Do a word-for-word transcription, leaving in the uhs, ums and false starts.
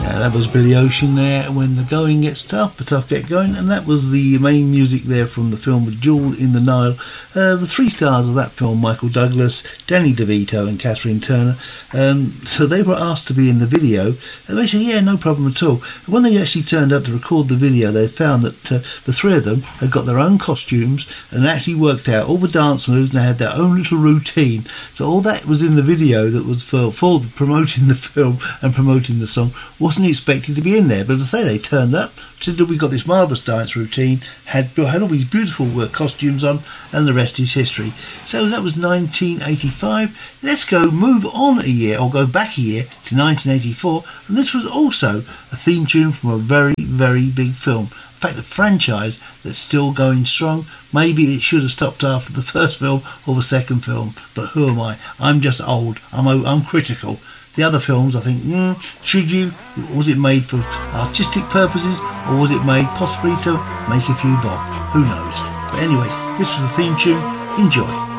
Yeah, that was Billy Ocean there, When the Going Gets Tough, but Tough Get Going, and that was the main music there from the film Jewel in the Nile. Uh, the three stars of that film, Michael Douglas, Danny DeVito and Catherine Turner, um, so they were asked to be in the video, and they said, yeah, no problem at all. When they actually turned up to record the video, they found that uh, the three of them had got their own costumes and actually worked out all the dance moves, and they had their own little routine. So all that was in the video that was for, for promoting the film and promoting the song. Wasn't expected to be in there, but as I say, they turned up, said that we got this marvellous dance routine, had had all these beautiful uh, costumes on, and the rest is history. So that was nineteen eighty-five. Let's go move on a year, or go back a year to nineteen eighty-four, and this was also a theme tune from a very, very big film. In fact, a franchise that's still going strong. Maybe it should have stopped after the first film or the second film, but who am I? I'm just old. I'm I'm critical. The other films, I think, mm, should you? Was it made for artistic purposes, or was it made possibly to make a few bob? Who knows? But anyway, this was the theme tune. Enjoy.